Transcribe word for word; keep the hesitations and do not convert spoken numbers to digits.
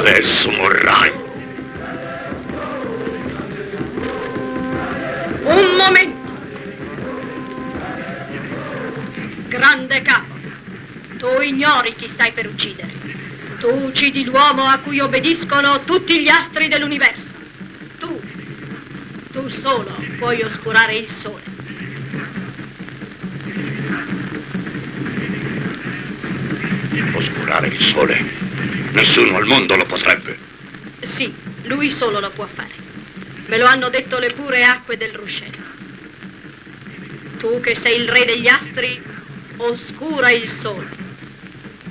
Adesso morrai. Un momento. Grande capo, tu ignori chi stai per uccidere. Tu uccidi l'uomo a cui obbediscono tutti gli astri dell'universo. Tu, tu solo puoi oscurare il sole. Oscurare il sole? Nessuno al mondo lo potrebbe. Sì, lui solo lo può fare. Me lo hanno detto le pure acque del ruscello. Tu che sei il re degli astri, oscura il sole.